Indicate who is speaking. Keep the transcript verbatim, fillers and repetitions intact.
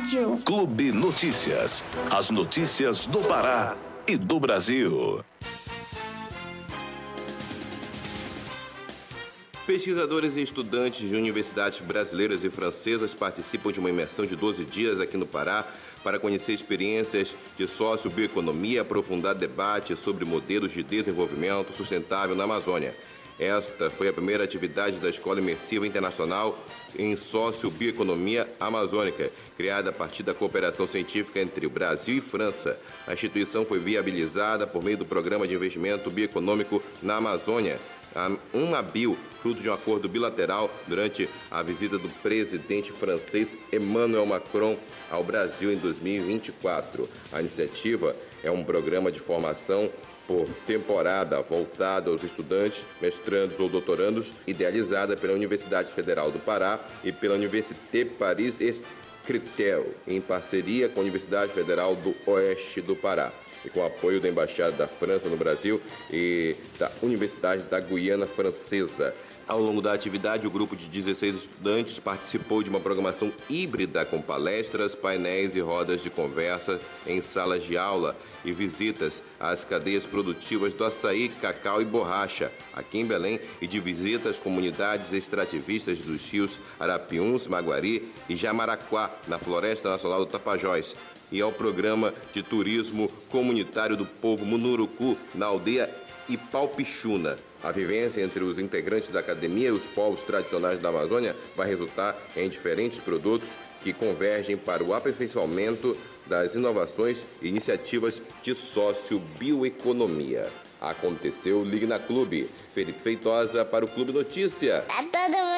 Speaker 1: rádio.
Speaker 2: Clube Notícias. As notícias do Pará e do Brasil.
Speaker 3: Pesquisadores e estudantes de universidades brasileiras e francesas participam de uma imersão de doze dias aqui no Pará para conhecer experiências de sociobioeconomia e aprofundar debate sobre modelos de desenvolvimento sustentável na Amazônia. Esta foi a primeira atividade da Escola Imersiva Internacional em Sociobioeconomia Amazônica, criada a partir da cooperação científica entre o Brasil e França. A instituição foi viabilizada por meio do Programa de Investimento Bioeconômico na Amazônia, a UNABIO, fruto de um acordo bilateral durante a visita do presidente francês Emmanuel Macron ao Brasil em dois mil e vinte e quatro. A iniciativa é um programa de formação por temporada voltado aos estudantes, mestrandos ou doutorandos, idealizada pela Universidade Federal do Pará e pela Université Paris Est Criteo, em parceria com a Universidade Federal do Oeste do Pará, e com o apoio da Embaixada da França no Brasil e da Universidade da Guiana Francesa. Ao longo da atividade, o grupo de dezesseis estudantes participou de uma programação híbrida com palestras, painéis e rodas de conversa em salas de aula e visitas às cadeias produtivas do açaí, cacau e borracha, aqui em Belém, e de visitas às comunidades extrativistas dos rios Arapiuns, Maguari e Jamaraquá, na Floresta Nacional do Tapajós, e ao programa de turismo comunitário do povo Munuruku, na aldeia Ipalpixuna. A vivência entre os integrantes da academia e os povos tradicionais da Amazônia vai resultar em diferentes produtos que convergem para o aperfeiçoamento das inovações e iniciativas de sociobioeconomia. Aconteceu Ligue na Clube. Felipe Feitosa para o Clube Notícia.
Speaker 1: Tá todo mundo